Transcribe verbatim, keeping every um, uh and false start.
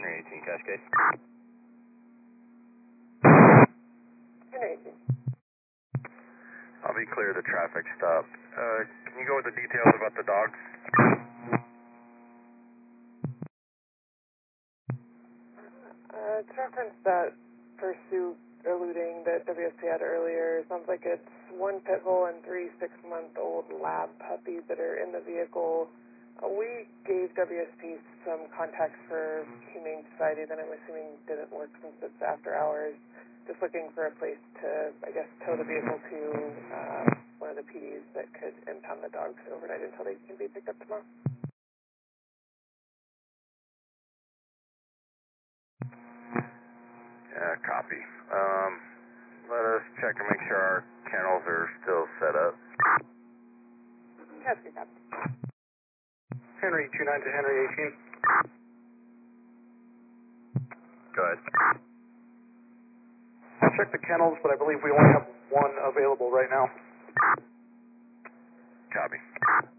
Henry eighteen, Cascade. Henry eighteen. I'll be clear of the traffic stop. Uh, can you go with the details about the dogs? Uh, to reference that pursuit eluding that W S P had earlier, sounds like it's one pit bull and three six-month-old lab puppies that are in the vehicle. Uh, we gave W S P some contacts for Humane Society that I'm assuming didn't work since it's after hours. Just looking for a place to, I guess, tow the vehicle to uh, one of the P Ds that could impound the dogs overnight until they can be picked up tomorrow. Yeah, copy. Um, let us check and make sure our kennels are still set up. Yes, good copy. Henry two nine to Henry eighteen. Go ahead. I checked the kennels, but I believe we only have one available right now. Copy.